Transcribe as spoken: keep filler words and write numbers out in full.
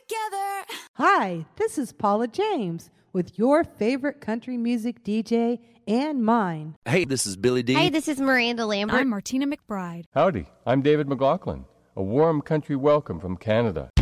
together. Hi, this is Paula James with your favorite country music D J and mine. Hey, this is Billy D. Hey, this is Miranda Lambert. I'm Martina McBride. Howdy, I'm David McLaughlin. A warm country welcome from Canada.